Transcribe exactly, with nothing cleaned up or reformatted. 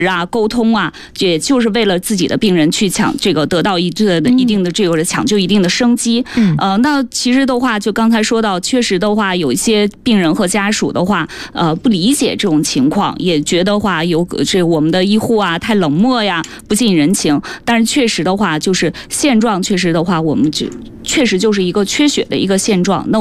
啊沟通啊，也就是为了自己的病人去抢这个得到一定的一定的这个抢救一定的生机。 嗯， 呃，那其实的话，就刚才说到，确实的话，有一些病人和家属的话，呃，不理解这种情况，也觉得话有这我们的医护啊太冷漠呀，不近人情。但是确实的话，就是现状，确实的话，我们就确实就是一个缺血的一个现状。那